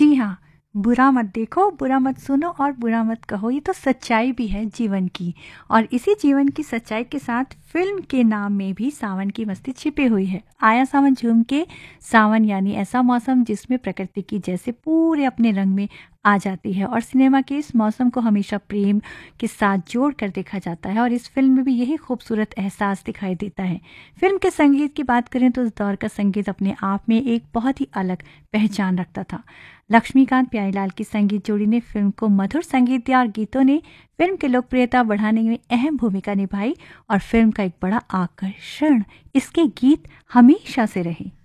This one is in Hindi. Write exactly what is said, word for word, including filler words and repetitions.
जी हाँ, बुरा मत देखो, बुरा मत सुनो और बुरा मत कहो, ये तो सच्चाई भी है जीवन की। और इसी जीवन की सच्चाई के साथ फिल्म के नाम में भी सावन की मस्ती छिपी हुई है। आया सावन झूम के, सावन यानी ऐसा मौसम जिसमें प्रकृति की जैसे पूरे अपने रंग में आ जाती है, और सिनेमा के इस मौसम को हमेशा प्रेम के साथ जोड़ कर देखा जाता है, और इस फिल्म में भी यही खूबसूरत एहसास दिखाई देता है। फिल्म के संगीत की बात करें तो उस दौर का संगीत अपने आप में एक बहुत ही अलग पहचान रखता था। लक्ष्मीकांत प्यारीलाल की संगीत जोड़ी ने फिल्म को मधुर संगीत दिया, और गीतों ने फिल्म की लोकप्रियता बढ़ाने में अहम भूमिका निभाई, और फिल्म का एक बड़ा आकर्षण इसके गीत हमेशा से रहे।